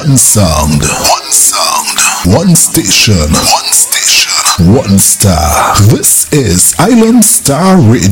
One sound, one station, one star. This is Island Star Radio.